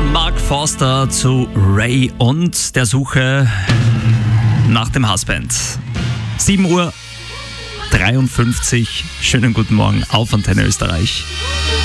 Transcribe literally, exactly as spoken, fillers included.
Mark Forster zu Ray und der Suche nach dem Husband. sieben Uhr dreiundfünfzig. Schönen guten Morgen auf Antenne Österreich.